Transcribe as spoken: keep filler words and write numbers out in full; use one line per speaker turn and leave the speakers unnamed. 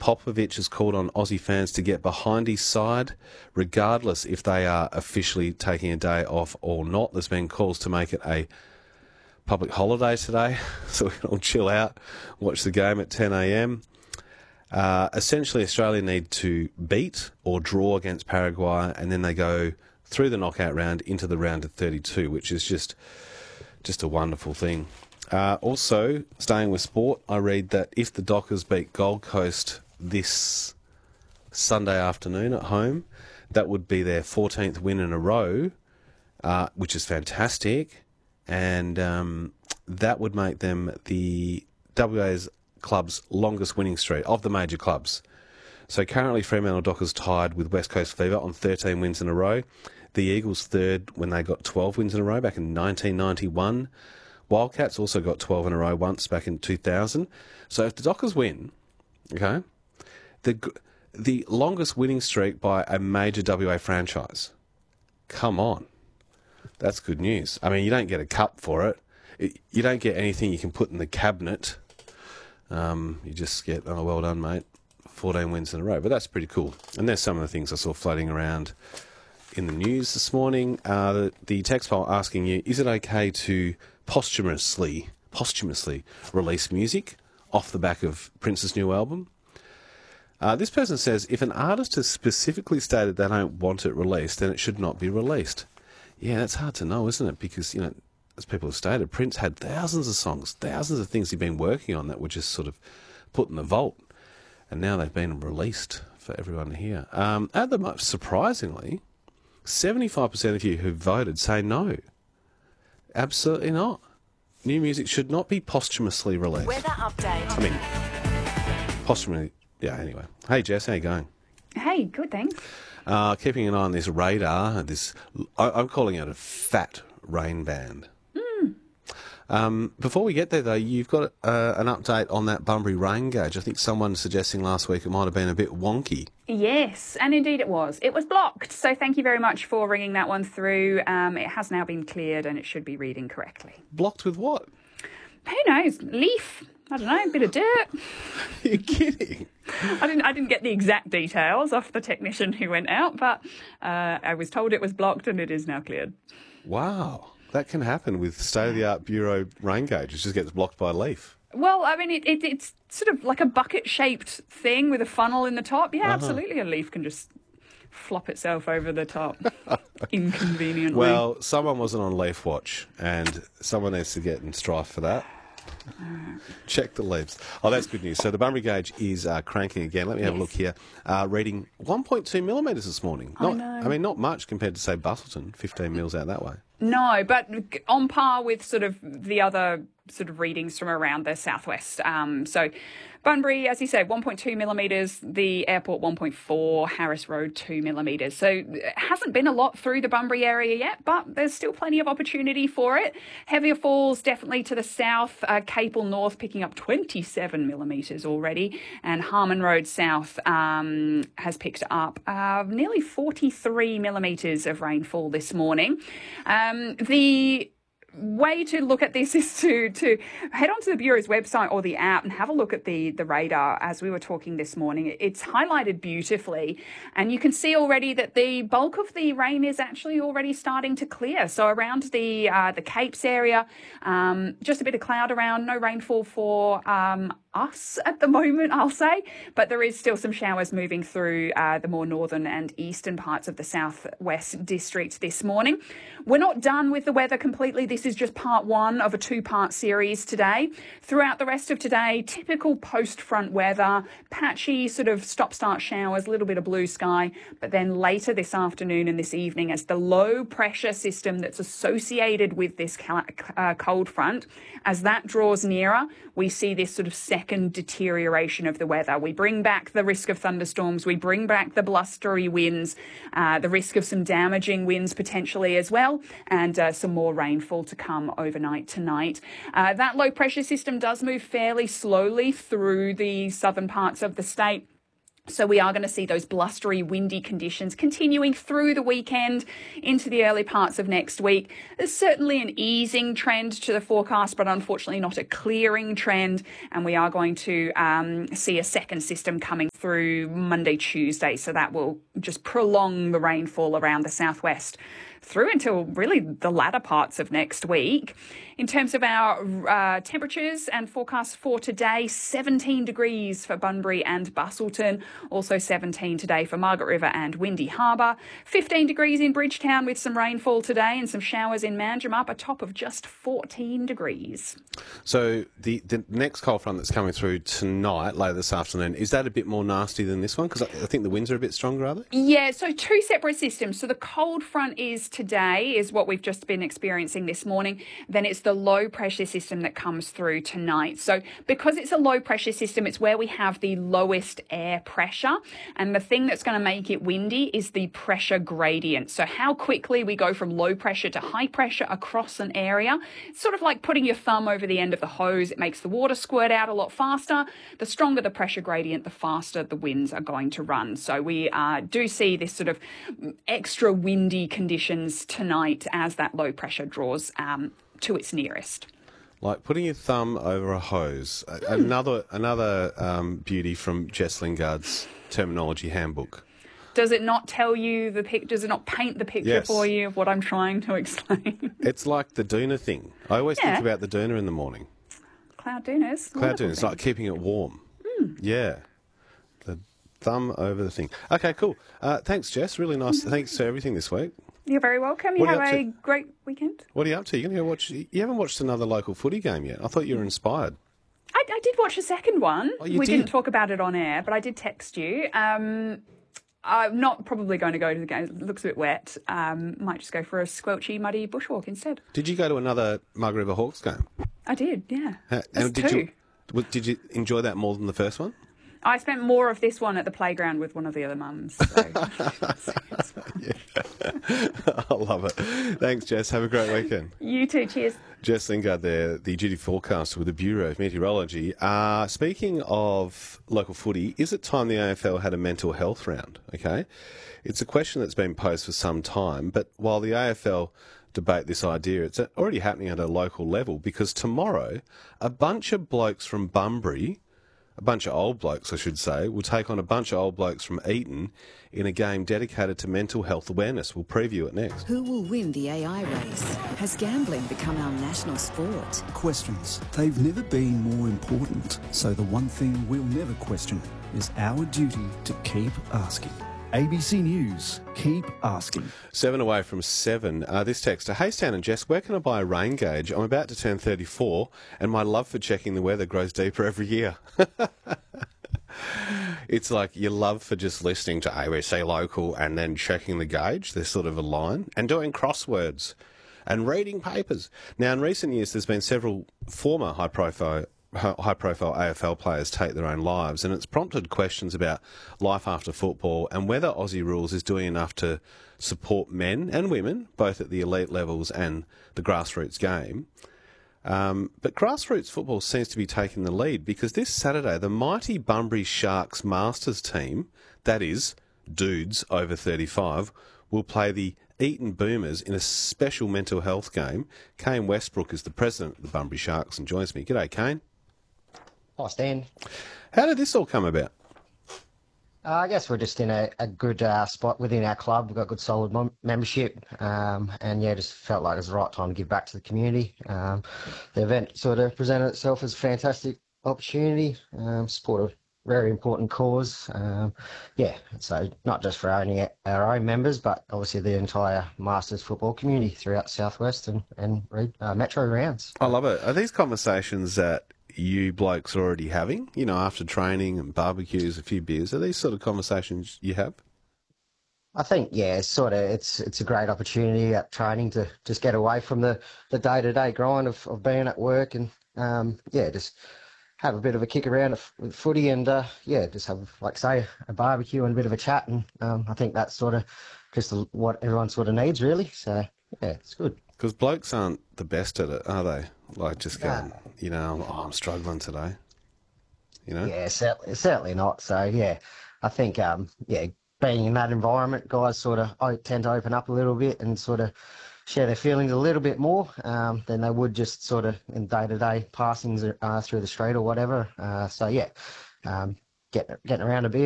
Popovich has called on Aussie fans to get behind his side, regardless if they are officially taking a day off or not. There's been calls to make it a public holiday today, so we can all chill out, watch the game at ten a.m. Uh, essentially, Australia need to beat or draw against Paraguay, and then they go through the knockout round into the round of thirty-two, which is just just a wonderful thing. Uh, also, staying with sport, I read that if the Dockers beat Gold Coast this Sunday afternoon at home, that would be their fourteenth win in a row, uh, which is fantastic, and um, that would make them the W A's club's longest winning streak of the major clubs. So currently Fremantle Dockers tied with West Coast Fever on thirteen wins in a row. The Eagles third when they got twelve wins in a row back in nineteen ninety-one. Wildcats also got twelve in a row once back in two thousand. So if the Dockers win, okay, the the longest winning streak by a major W A franchise. Come on. That's good news. I mean, you don't get a cup for it. it you don't get anything you can put in the cabinet. Um, you just get, oh, well done, mate. fourteen wins in a row. But that's pretty cool. And there's some of the things I saw floating around in the news this morning. Uh, the, the text file asking you, is it okay to posthumously, posthumously release music off the back of Prince's new album? Uh, this person says, if an artist has specifically stated they don't want it released, then it should not be released. Yeah, that's hard to know, isn't it? Because, you know, as people have stated, Prince had thousands of songs, thousands of things he'd been working on that were just sort of put in the vault, and now they've been released for everyone to hear. Um, at the most, surprisingly, seventy-five percent of you who voted say no. Absolutely not. New music should not be posthumously released.
Weather update.
I mean, posthumously, yeah, anyway. Hey, Jess, how you going?
Hey, good, thanks.
Uh, keeping an eye on this radar, this I, I'm calling it a fat rain band.
Mm.
Um, before we get there, though, you've got uh, an update on that Bunbury rain gauge. I think someone suggesting last week it might have been a bit wonky.
Yes, and indeed it was. It was blocked, so thank you very much for ringing that one through. Um, it has now been cleared and it should be reading correctly.
Blocked with what?
Who knows? Leaf? I don't know, a bit of dirt.
Are you kidding?
I didn't I didn't get the exact details off the technician who went out, but uh, I was told it was blocked and it is now cleared.
Wow. That can happen with state-of-the-art Bureau rain gauge. It just gets blocked by a leaf.
Well, I mean, it, it, it's sort of like a bucket-shaped thing with a funnel in the top. Yeah, uh-huh. Absolutely. A leaf can just flop itself over the top inconveniently.
Well, someone wasn't on leaf watch, and someone needs to get in strife for that. Check the leaves. Oh, that's good news. So the Bunbury gauge is uh, cranking again. Let me have yes. a look here. Uh, reading one point two millimetres this morning. Not, I know. I mean, not much compared to, say, Bustleton, fifteen mils out that way.
No, but on par with sort of the other sort of readings from around the southwest. Um, so Bunbury, as you said, one point two millimetres, the airport one point four, Harris Road two millimetres. So it hasn't been a lot through the Bunbury area yet, but there's still plenty of opportunity for it. Heavier falls definitely to the south, uh, Capel North picking up twenty-seven millimetres already, and Harmon Road South um, has picked up uh, nearly forty-three millimetres of rainfall this morning. Um, the way to look at this is to to head onto the Bureau's website or the app and have a look at the the radar. As we were talking this morning, it's highlighted beautifully, and you can see already that the bulk of the rain is actually already starting to clear. So around the uh, the Capes area, um, just a bit of cloud around, no rainfall for um, us at the moment, I'll say, but there is still some showers moving through uh, the more northern and eastern parts of the southwest district this morning. We're not done with the weather completely. This is just part one of a two-part series today. Throughout the rest of today, typical post-front weather, patchy sort of stop-start showers, a little bit of blue sky, but then later this afternoon and this evening, as the low-pressure system that's associated with this uh, cold front, as that draws nearer, we see this sort of second deterioration of the weather. We bring back the risk of thunderstorms, we bring back the blustery winds, uh, the risk of some damaging winds potentially as well, and uh, some more rainfall to come overnight tonight. Uh, that low pressure system does move fairly slowly through the southern parts of the state. So we are going to see those blustery, windy conditions continuing through the weekend into the early parts of next week. There's certainly an easing trend to the forecast, but unfortunately not a clearing trend. And we are going to um, see a second system coming through Monday, Tuesday. So that will just prolong the rainfall around the southwest through until really the latter parts of next week. In terms of our uh, temperatures and forecasts for today, seventeen degrees for Bunbury and Busselton, also seventeen today for Margaret River and Windy Harbour, fifteen degrees in Bridgetown with some rainfall today and some showers in Manjimup, a top of just fourteen degrees.
So the, the next cold front that's coming through tonight, later this afternoon, is that a bit more nasty than this one? Because I, I think the winds are a bit stronger, are they?
Yeah, so two separate systems. So the cold front is today, is what we've just been experiencing this morning. Then it's the low pressure system that comes through tonight. So because it's a low pressure system, it's where we have the lowest air pressure. And the thing that's going to make it windy is the pressure gradient. So how quickly we go from low pressure to high pressure across an area. It's sort of like putting your thumb over the end of the hose. It makes the water squirt out a lot faster. The stronger the pressure gradient, the faster the winds are going to run. So we uh, do see this sort of extra windy conditions tonight as that low pressure draws um, to its nearest.
Like putting your thumb over a hose. A- Another another um, beauty from Jess Lingard's terminology handbook.
Does it not tell you the pic? Does it not paint the picture
Yes.
for you of what I'm trying to explain?
It's like the doona thing. I always
Yeah.
think about the doona in the morning.
Cloud dooners.
Cloud
wonderful
doona. It's
thing.
like keeping it warm. Yeah. The thumb over the thing. Okay, cool. Uh, thanks, Jess. Really nice. Thanks for everything this week.
You're very welcome. You
What are
have
you
a
up to?
great weekend.
What are you up to? You're going to go watch. You haven't watched another local footy game yet. I thought you were inspired.
I, I did watch a second one.
Oh, you
we
did?
not talk about it on air, but I did text you. Um, I'm not probably going to go to the game. It looks a bit wet. Um, might just go for a squelchy, muddy bushwalk instead.
Did you go to another Margaret River Hawks game?
I did, yeah.
Ha-
There's
did
two.
you w- did you enjoy that more than the first one?
I spent more of this one at the playground with one of the other mums. So.
I love it. Thanks, Jess. Have a great weekend.
You too. Cheers.
Jess Lingard there, the duty forecaster with the Bureau of Meteorology. Uh, speaking of local footy, is it time the A F L had a mental health round? Okay. It's a question that's been posed for some time, but while the A F L debate this idea, it's already happening at a local level because tomorrow a bunch of blokes from Bunbury, a bunch of old blokes, I should say, will take on a bunch of old blokes from Eton in a game dedicated to mental health awareness. We'll preview it next.
Who will win the A I race? Has gambling become our national sport?
Questions. They've never been more important. So the one thing we'll never question is our duty to keep asking. A B C News, keep asking.
Seven away from seven. Uh, this text, hey Stan and Jess, where can I buy a rain gauge? I'm about to turn thirty-four and my love for checking the weather grows deeper every year. It's like your love for just listening to A B C Local and then checking the gauge. There's sort of a line. And doing crosswords and reading papers. Now, in recent years, there's been several former high-profile high-profile A F L players take their own lives, and it's prompted questions about life after football and whether Aussie Rules is doing enough to support men and women, both at the elite levels and the grassroots game. Um, but grassroots football seems to be taking the lead because this Saturday, the mighty Bunbury Sharks Masters team, that is, dudes over thirty-five, will play the Eton Boomers in a special mental health game. Kane Westbrook is the president of the Bunbury Sharks and joins me. G'day, Kane.
Hi, Stan.
How did this all come about?
Uh, I guess we're just in a, a good uh, spot within our club. We've got good solid mem- membership, um, and yeah, just felt like it was the right time to give back to the community. Um, the event sort of presented itself as a fantastic opportunity, um, support a very important cause. Um, yeah, so not just for only our own members, but obviously the entire Masters football community throughout the Southwest and, and uh, Metro rounds.
I love it. Are these conversations that you blokes are already having, you know, after training and barbecues, a few beers? Are these sort of conversations you have?
I think, yeah, it's sort of, it's it's a great opportunity at training to just get away from the, the day-to-day grind of, of being at work and, um, yeah, just have a bit of a kick around with footy and, uh, yeah, just have, like say, a barbecue and a bit of a chat. And um, I think that's sort of just what everyone sort of needs, really. So, yeah, it's good.
Because blokes aren't the best at it, are they? Like just
Nah.
going, you know, oh, I'm struggling today. You know?
Yeah, certainly, certainly not. So, yeah, I think, um, yeah, being in that environment, guys sort of o- tend to open up a little bit and sort of share their feelings a little bit more um, than they would just sort of in day-to-day passings uh, through the street or whatever. Uh, so, yeah, um, getting, getting around a beer